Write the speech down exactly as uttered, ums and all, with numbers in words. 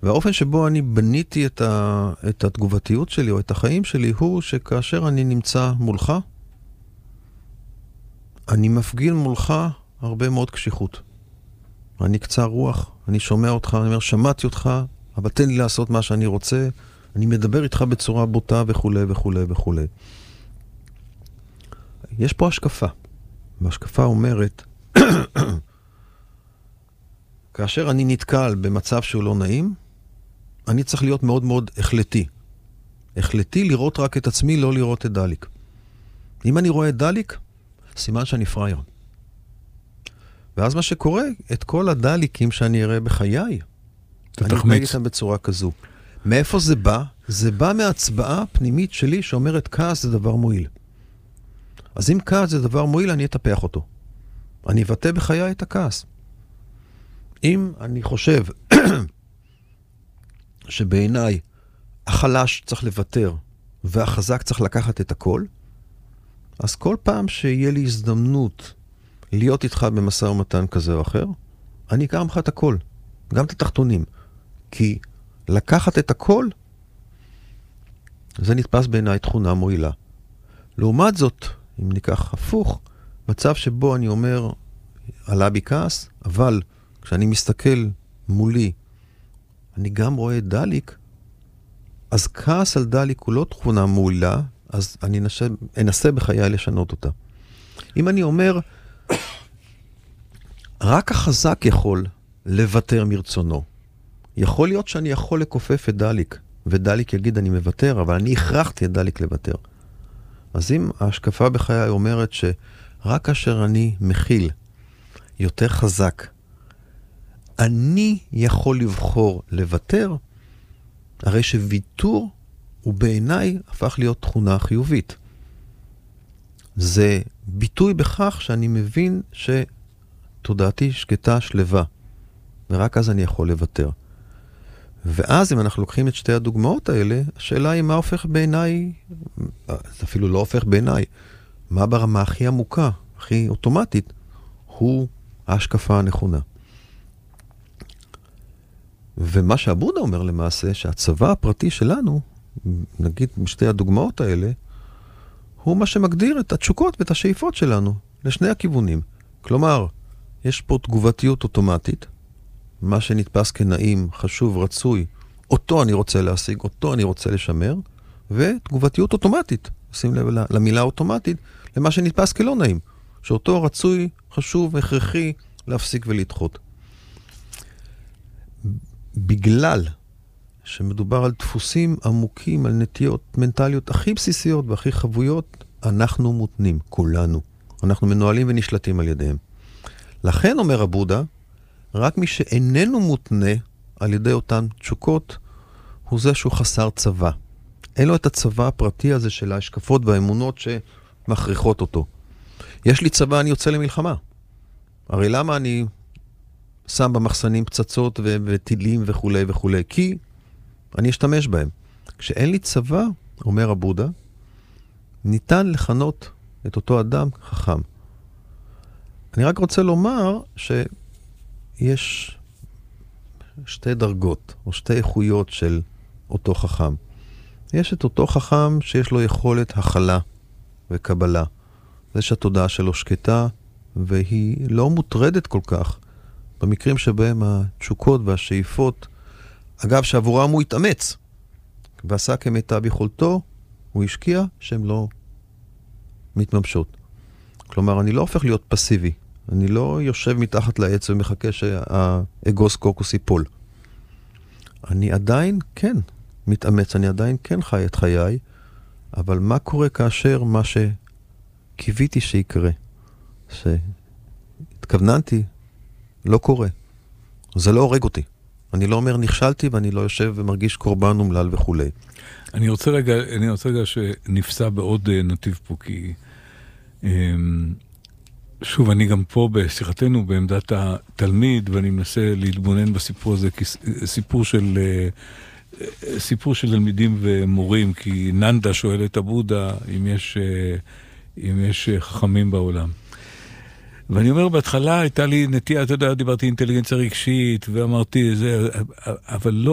והאופן שבו אני בניתי את, ה, את התגובתיות שלי או את החיים שלי הוא שכאשר אני נמצא מולך, אני מפגין מולך הרבה מאוד קשיחות. אני קצר רוח, אני שומע אותך, אני אומר, שמעתי אותך, אבל תן לי לעשות מה שאני רוצה, אני מדבר איתך בצורה בוטה וכו' וכו' וכו'. יש פה השקפה, והשקפה אומרת, כאשר אני נתקל במצב שהוא לא נעים, אני צריך להיות מאוד מאוד החלטי. החלטי לראות רק את עצמי, לא לראות את דליק. אם אני רואה את דליק, סימן שאני פרייר. ואז מה שקורה, את כל הדליקים שאני אראה בחיי, אני אתנהג איתם בצורה כזו. מאיפה זה בא? זה בא מהצבעה פנימית שלי שאומרת, כעס זה דבר מועיל. אז אם כעס זה דבר מועיל, אני אטפח אותו. אני אבטא בחיי את הכעס. אם אני חושב שבעיניי החלש צריך לוותר והחזק צריך לקחת את הכל, אז כל פעם שיהיה לי הזדמנות להיות איתך במשא ומתן כזה או אחר, אני אקרא ממך את הכל, גם את התחתונים. כי לקחת את הכל, זה נתפס בעיניי תכונה מועילה. לעומת זאת, אם ניקח הפוך, מצב שבו אני אומר, עלה בי כעס, אבל כשאני מסתכל מולי, אני גם רואה את דליק, אז כעס על דליק הוא לא תכונה מועילה, אז אני אנסה, אנסה בחיי לשנות אותה. אם אני אומר, רק החזק יכול לוותר מרצונו. יכול להיות שאני יכול לקופף את דליק, ודליק יגיד אני מוותר, אבל אני הכרחתי את דליק לוותר. אז אם ההשקפה בחיי אומרת שרק כאשר אני מכיל יותר חזק, אני יכול לבחור לוותר, הרי שוויתור הוא בעיניי הפך להיות תכונה חיובית. זה ביטוי בכך שאני מבין שתודעתי שקטה שלווה, ורק אז אני יכול לוותר. ואז אם אנחנו לוקחים את שתי הדוגמאות האלה, השאלה היא מה הופך בעיניי, זה אפילו לא הופך בעיניי, מה ברמה הכי עמוקה, הכי אוטומטית, הוא ההשקפה הנכונה. ומה שהבודה אומר למעשה, שהצבא הפרטי שלנו, נגיד בשתי הדוגמאות האלה, הוא מה שמגדיר את התשוקות ואת השאיפות שלנו, לשני הכיוונים. כלומר, יש פה תגובתיות אוטומטית, מה שנתפס כנעים, חשוב, רצוי, אותו אני רוצה להשיג, אותו אני רוצה לשמר, ותגובתיות אוטומטית, שים לב למילה אוטומטית, למה שנתפס כלא נעים, שאותו רצוי, חשוב, הכרחי, להפסיק ולדחות. בגלל שמדובר על דפוסים עמוקים, על נטיות מנטליות הכי בסיסיות והכי חבויות, אנחנו מותנים, כולנו. אנחנו מנוהלים ונשלטים על ידיהם. לכן אומר הבודה, רק מי שאיננו מותנה על ידי אותן תשוקות, הוא זה שהוא חסר צבא. אין לו את הצבא הפרטי הזה של ההשקפות והאמונות שמכריחות אותו. יש לי צבא, אני יוצא למלחמה. הרי למה אני שם במחסנים פצצות ו- וטילים וכו' וכו'? כי אני אשתמש בהם. כשאין לי צבא, אומר הבודה, ניתן לכנות את אותו אדם חכם. אני רק רוצה לומר שיש שתי דרגות או שתי איכויות של אותו חכם. יש את אותו חכם שיש לו יכולת הכלה וקבלה. זה שהתודעה שלו שקטה והיא לא מוטרדת כל כך במקרים שבהם התשוקות והשאיפות, אגב שעבורם הוא התאמץ ועשה כמיטב יכולתו, הוא השקיע שהן לא מתממשות. כלומר, אני לא הופך להיות פסיבי. אני לא יושב מתחת לעץ ומחכה שהאגוס קוקוס ייפול. אני עדיין כן מתאמץ, אני עדיין כן חי את חיי, אבל מה קורה כאשר מה שקיוויתי שיקרה, שהתכווננתי, לא קורה. זה לא הורג אותי. אני לא אומר נכשלתי ואני לא יושב ומרגיש קורבן ומלל וכו'. אני רוצה רגע, אני רוצה רגע שנפסע בעוד נתיב פה, כי שוב, אני גם פה בשיחתנו בעמדת התלמיד, ואני מנסה להתבונן בסיפור הזה, סיפור של, סיפור של תלמידים ומורים, כי ננדה שואל את הבודה אם יש, אם יש חכמים בעולם. ואני אומר, בהתחלה הייתה לי נטייה, אתה יודע, דיברתי אינטליגנציה רגשית, ואמרתי, זה, אבל לא,